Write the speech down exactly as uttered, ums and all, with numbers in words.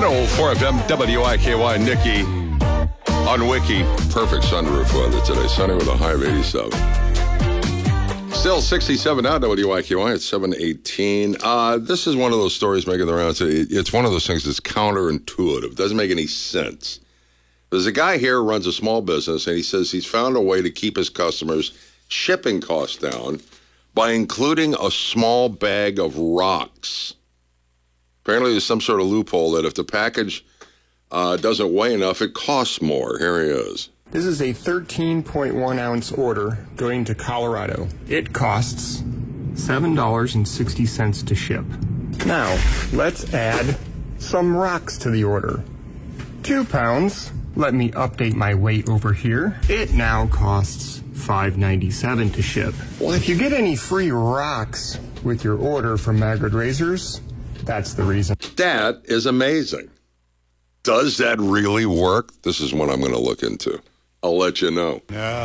one oh four F M W I K Y. Nikki on Wiki. Perfect sunroof weather today. Sunny with a high of eighty-seven. Still sixty-seven now, W I K Y at seven eighteen. Uh, this is one of those stories making the rounds. It's one of those things that's counterintuitive. Doesn't make any sense. There's a guy here who runs a small business, and he says he's found a way to keep his customers' shipping costs down by including a small bag of rocks. Apparently there's some sort of loophole that if the package uh, doesn't weigh enough, it costs more. Here he is. This is a thirteen point one ounce order going to Colorado. It costs seven dollars and sixty cents to ship. Now, let's add some rocks to the order. Two pounds. Let me update my weight over here. It now costs five ninety-seven to ship. Well, if you get any free rocks with your order from Magrid Razors, that's the reason. That is amazing. Does that really work? This is what I'm going to look into. I'll let you know. Yeah.